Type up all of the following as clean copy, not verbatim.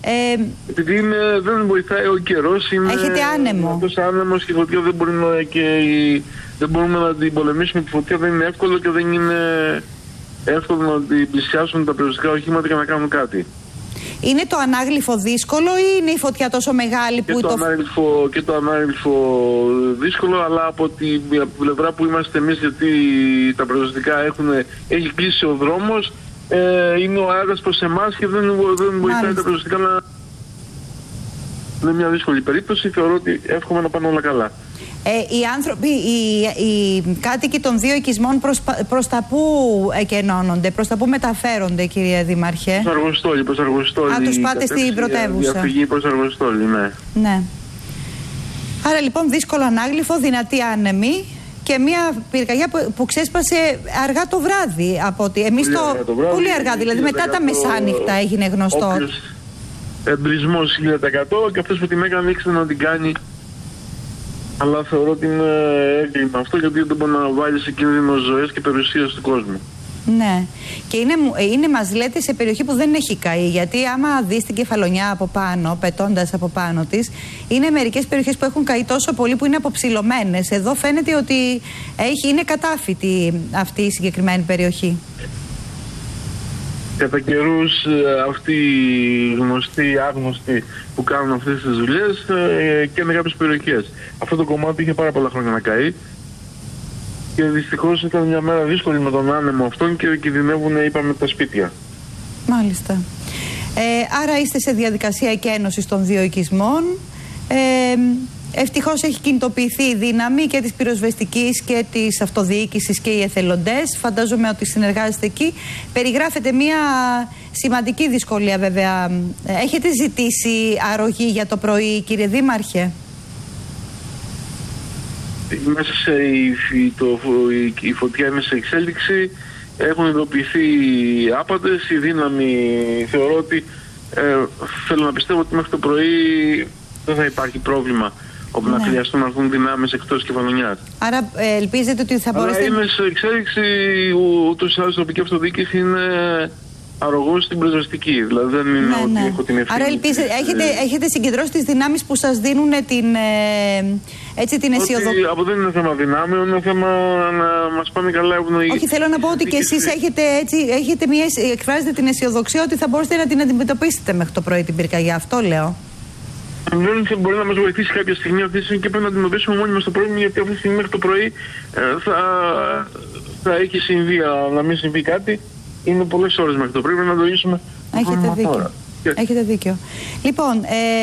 Επειδή δεν βοηθάει ο καιρός, έχετε άνεμο. Αυτός άνεμος και η φωτιά δεν μπορούμε να την πολεμήσουμε. Η φωτιά δεν είναι εύκολο και δεν είναι εύκολο να την πλησιάσουν τα πυροσβεστικά οχήματα και να κάνουν κάτι. Είναι το ανάγλυφο δύσκολο ή είναι η φωτιά τόσο μεγάλη που και το ανάγλυφο δύσκολο, αλλά από την πλευρά που είμαστε εμείς, γιατί τα πυροσβεστικά έχει κλείσει ο δρόμος, είναι ο αέρας προς εμάς και δεν βοηθάει τα πυροσβεστικά να... Είναι μια δύσκολη περίπτωση, θεωρώ ότι εύχομαι να πάνε όλα καλά. Οι άνθρωποι, οι κάτοικοι των δύο οικισμών προς τα πού εκενώνονται, προς τα πού μεταφέρονται, κύριε Δήμαρχε? Προς Αργοστόλη. Α, τους πάτε στην πρωτεύουσα. Διαφυγή προς Αργοστόλη, ναι. Ναι. Άρα λοιπόν δύσκολο ανάγλυφο, δυνατή άνεμη και μια πυρκαγιά που ξέσπασε αργά το βράδυ από ότι εμείς πολύ αργά, δηλαδή μετά τα μεσάνυχτα έγινε γνωστό. Εμπρισμός 1000% και αυτός που την έκανε ήξερε να την κάνει. Αλλά θεωρώ ότι είναι έγκλημα αυτό, γιατί δεν μπορεί να βάλει σε κίνδυνο ζωές και περιουσία του κόσμου. Ναι. Και είναι, μας λέτε, σε περιοχή που δεν έχει καεί. Γιατί άμα δεις την Κεφαλονιά από πάνω, πετώντας από πάνω της, είναι μερικές περιοχές που έχουν καεί τόσο πολύ που είναι αποψηλωμένες. Εδώ φαίνεται ότι είναι κατάφυτη αυτή η συγκεκριμένη περιοχή. Κατά καιρούς αυτοί οι γνωστοί, άγνωστοι που κάνουν αυτές τις δουλειές και είναι κάποιες περιοχές. Αυτό το κομμάτι είχε πάρα πολλά χρόνια να καεί και δυστυχώς ήταν μια μέρα δύσκολη με τον άνεμο αυτόν και κινδυνεύουν, είπαμε, τα σπίτια. Μάλιστα. Άρα είστε σε διαδικασία εκένωσης των δύο οικισμών. Ευτυχώς έχει κινητοποιηθεί η δύναμη και της πυροσβεστικής και της αυτοδιοίκησης και οι εθελοντές. Φαντάζομαι ότι συνεργάζεστε εκεί. Περιγράφεται μια σημαντική δυσκολία βέβαια. Έχετε ζητήσει αρρωγή για το πρωί, κύριε Δήμαρχε? Μέσα η φωτιά είναι σε εξέλιξη. Έχουν ειδοποιηθεί άπαντες. Η δύναμη θεωρώ ότι θέλω να πιστεύω ότι μέχρι το πρωί δεν θα υπάρχει πρόβλημα όπου να χρειαστούν να έρθουν δυνάμεις εκτός Κεφαλονιάς. Άρα ελπίζετε ότι θα μπορέσετε... Αλλά είναι σε εξέλιξη, ούτως ή άλλως η τοπική αυτοδιοίκηση είναι αρρωγός στην πυροσβεστική. Δηλαδή δεν είναι ότι έχω την ευθύνη. Άρα έχετε συγκεντρώσει τις δυνάμεις που σας δίνουν την αισιοδοξία. Δεν είναι θέμα δυνάμεων, είναι θέμα να μας πάνε καλά ευνοοί. Όχι, θέλω να πω ότι και εσείς εκφράζετε την αισιοδοξία ότι θα μπορέσετε να την αντιμετωπίσετε μέχρι το πρωί την πυρκαγιά. Αυτό λέω. Δεν μπορεί να μας βοηθήσει κάποια στιγμή αυτή τη στιγμή και πρέπει να αντιμετωπίσουμε μόνοι μας το πρόβλημα, γιατί αυτή τη στιγμή μέχρι το πρωί θα έχει συμβεί, να μην συμβεί κάτι. Είναι πολλές ώρες μέχρι το πρωί, πρέπει να το λύσουμε. Έχετε δίκιο. Έχετε δίκιο. Λοιπόν,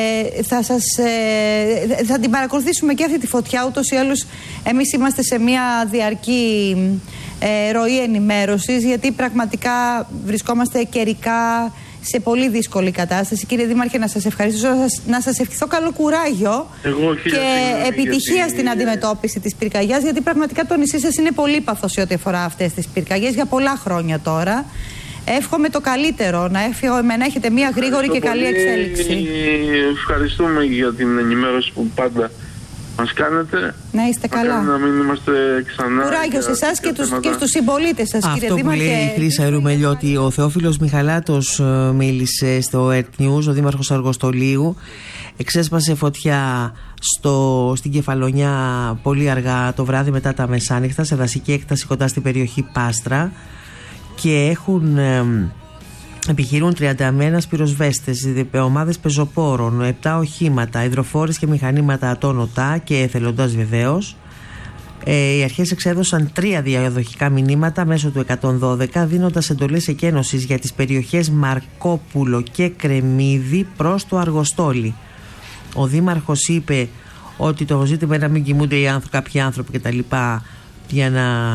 θα την παρακολουθήσουμε και αυτή τη φωτιά. Ούτως ή άλλως εμείς είμαστε σε μια διαρκή ροή ενημέρωσης, γιατί πραγματικά βρισκόμαστε καιρικά σε πολύ δύσκολη κατάσταση. Κύριε Δήμαρχε, να σας ευχαριστήσω, να σας ευχηθώ καλό κουράγιο και επιτυχία στην αντιμετώπιση της πυρκαγιάς, γιατί πραγματικά το νησί σας είναι πολύπαθο σε ό,τι αφορά αυτές τις πυρκαγιές για πολλά χρόνια τώρα. Εύχομαι το καλύτερο, να έχετε μια γρήγορη και καλή εξέλιξη. Ευχαριστούμε για την ενημέρωση που πάντα μας κάνετε. Να είστε καλά. Να μην είμαστε ξανά. Κουράγιο σε εσάς και στους συμπολίτες σας, κύριε Δήμαρχε. Αυτό που λέει η Χρύσα Ρουμελιώτη, ο Θεόφιλος Μιχαλάτος μίλησε στο ERT News, ο Δήμαρχος Αργοστολίου. Εξέσπασε φωτιά στην Κεφαλονιά πολύ αργά το βράδυ μετά τα μεσάνυχτα, σε δασική έκταση κοντά στην περιοχή Πάστρα, και επιχειρούν 31 πυροσβέστες, ομάδες πεζοπόρων, 7 οχήματα, υδροφόρες και μηχανήματα ατόνωτα και εθελοντάς βεβαίως. Οι αρχές εξέδωσαν 3 διαδοχικά μηνύματα μέσω του 112, δίνοντας εντολές εκένωσης για τις περιοχές Μαρκόπουλο και Κρεμμύδι προς το Αργοστόλι. Ο Δήμαρχος είπε ότι το ζήτημα είναι να μην κοιμούνται κάποιοι άνθρωποι κτλ. Για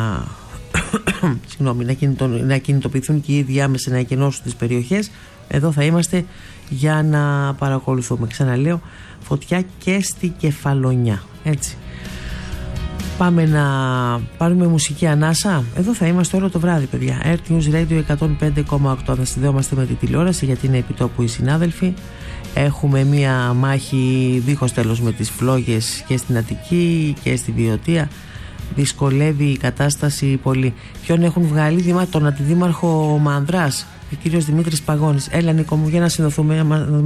να κινητοποιηθούν και οι ίδιοι άμεσα να εκενώσουν τις περιοχές. Εδώ θα είμαστε για να παρακολουθούμε. Ξαναλέω, φωτιά και στη Κεφαλονιά. Έτσι. Πάμε να πάρουμε μουσική ανάσα. Εδώ θα είμαστε όλο το βράδυ, παιδιά. ERT News Radio 105,8. Θα συνδεόμαστε με τη τηλεόραση, γιατί είναι επιτόπου οι συνάδελφοι. Έχουμε μία μάχη δίχως τέλος με τις φλόγες και στην Αττική και στη Βιωτία. Δυσκολεύει η κατάσταση πολύ. Ποιον έχουν βγάλει? Τον αντιδήμαρχο Μανδράς, ο κύριος Δημήτρης Παγώνης. Έλα, Νίκο μου, για να συνδεθούμε.